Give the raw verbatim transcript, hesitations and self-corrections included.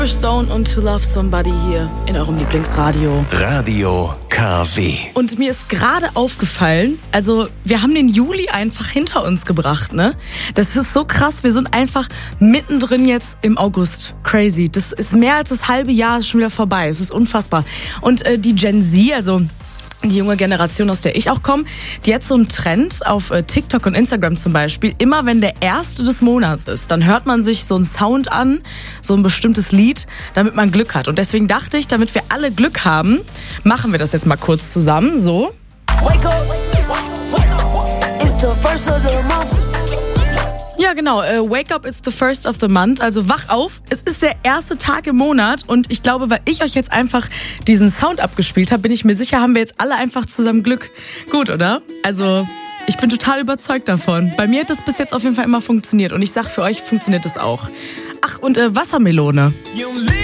Stone und To Love Somebody hier in eurem Lieblingsradio. Radio K W. Und mir ist gerade aufgefallen, also wir haben den Juli einfach hinter uns gebracht, ne? Das ist so krass, wir sind einfach mittendrin jetzt im August. Crazy. Das ist mehr als das halbe Jahr schon wieder vorbei. Es ist unfassbar. Und äh, die Gen Z, also die junge Generation, aus der ich auch komme, die hat so einen Trend auf äh, TikTok und Instagram zum Beispiel. Immer wenn der erste des Monats ist, dann hört man sich so einen Sound an, so ein bestimmtes Lied, damit man Glück hat. Und deswegen dachte ich, damit wir alle Glück haben, machen wir das jetzt mal kurz zusammen. So. Wake up. It's the first of the month. Ja, genau. Äh, Wake up is the first of the month. Also wach auf. Es ist der erste Tag im Monat. Und ich glaube, weil ich euch jetzt einfach diesen Sound abgespielt habe, bin ich mir sicher, haben wir jetzt alle einfach zusammen Glück. Gut, oder? Also ich bin total überzeugt davon. Bei mir hat das bis jetzt auf jeden Fall immer funktioniert. Und ich sag, für euch funktioniert das auch. Ach, und äh, Wassermelone.